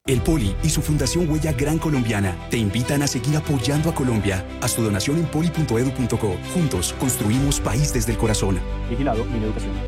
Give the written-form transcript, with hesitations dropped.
El Poli y su Fundación Huella Gran Colombiana te invitan a seguir apoyando a Colombia. Haz tu donación en poli.edu.co. Juntos construimos país desde el corazón. Vigilado Mineducación.